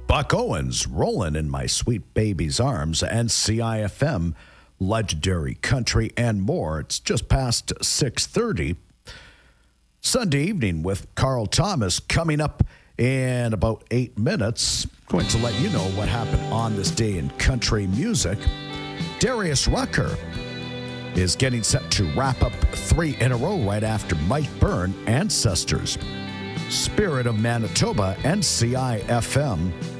Buck Owens, Rollin' in My Sweet Baby's Arms, and CIFM, Legendary Country, and more. It's just past 6:30. Sunday evening with Carl Thomas coming up in about 8 minutes. Going to let you know what happened on this day in country music. Darius Rucker is getting set to wrap up 3 in a row right after Mike Byrne, Ancestors, Spirit of Manitoba, and CIFM.